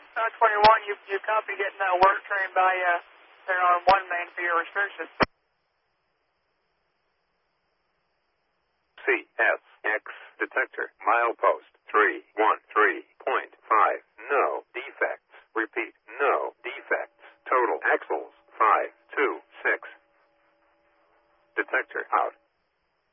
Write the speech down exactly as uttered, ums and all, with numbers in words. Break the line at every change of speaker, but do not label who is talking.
Uh, twenty-one, you, you copy getting that work train by uh, there on one main for your restriction.
C S X detector milepost three one three point five. No defects. Repeat.